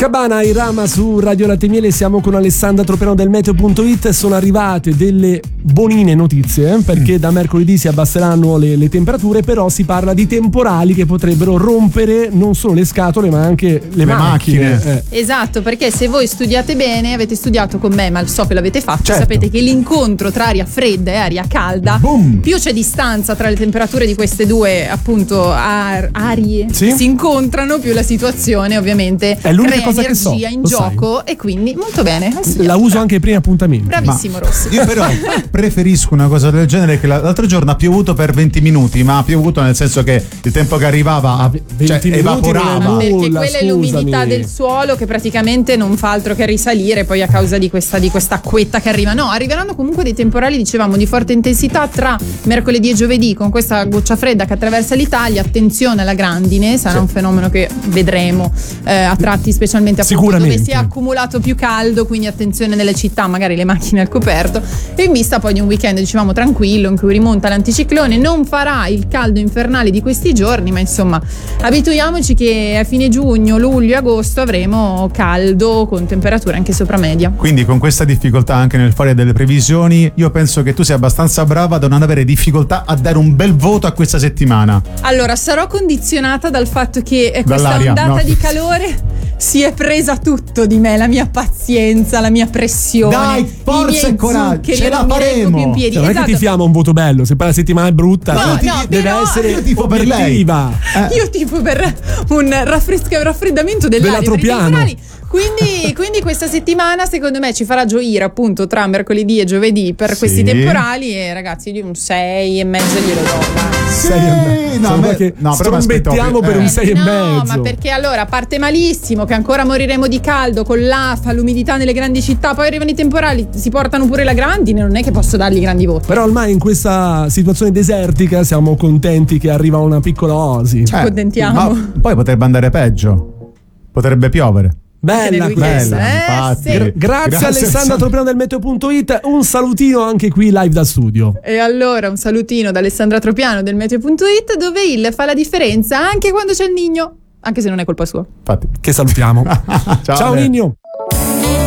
Cabana e Rama su Radio Latte Miele, siamo con Alessandra Tropiano del Meteo.it. Sono arrivate delle bonine notizie perché da mercoledì si abbasseranno le temperature, però si parla di temporali che potrebbero rompere non solo le scatole ma anche le macchine. Esatto, perché se voi studiate bene, avete studiato con me, ma so che l'avete fatto, certo, sapete che l'incontro tra aria fredda e aria calda, più c'è distanza tra le temperature di queste due appunto arie si incontrano, più la situazione ovviamente è l'unica crea cosa energia che so, in gioco, sai. E quindi molto bene, la uso anche ai primi appuntamenti. Bravissimo Rossi. Io però preferisco una cosa del genere, che l'altro giorno ha piovuto per 20 minuti, ma ha piovuto nel senso che il tempo che arrivava evaporava, perché quella è l'umidità del suolo che praticamente non fa altro che risalire poi a causa di questa acquetta che arriva. No, arriveranno comunque dei temporali, dicevamo, di forte intensità tra mercoledì e giovedì, con questa goccia fredda che attraversa l'Italia. Attenzione alla grandine, sarà un fenomeno che vedremo a tratti, specialmente appunto dove si è accumulato più caldo, quindi attenzione nelle città, magari le macchine al coperto, e in vista poi di un weekend dicevamo tranquillo in cui rimonta l'anticiclone. Non farà il caldo infernale di questi giorni, ma insomma abituiamoci che a fine giugno, luglio e agosto avremo caldo con temperature anche sopra media. Quindi con questa difficoltà anche nel fare delle previsioni, io penso che tu sia abbastanza brava da non avere difficoltà a dare un bel voto a questa settimana. Allora, sarò condizionata dal fatto che questa ondata di calore si è presa tutto di me, la mia pazienza, la mia pressione. Dai, forza e coraggio, ce la faremo. Non è che ti fiamo un voto bello, se poi la settimana è brutta, deve essere io tifo per lei. Io tifo per un raffreddamento dell'aria per i temporali. Quindi questa settimana secondo me ci farà gioire appunto tra mercoledì e giovedì per questi temporali, e ragazzi di un 6,5 glielo do. Trombettiamo per un 6,5. No, ma perché allora parte malissimo, che ancora moriremo di caldo con l'afa, l'umidità nelle grandi città, poi arrivano i temporali, si portano pure la grandine, non è che posso dargli grandi voti. Però ormai in questa situazione desertica siamo contenti che arriva una piccola oasi. Ci accontentiamo. Ma poi potrebbe andare peggio, potrebbe piovere. Bella, infatti. Grazie Alessandra Tropiano del Meteo.it. Un salutino anche qui live da studio. E allora un salutino da Alessandra Tropiano del Meteo.it, dove il fa la differenza anche quando c'è il Nino, anche se non è colpa sua. Infatti. Che salutiamo. Ciao Nino.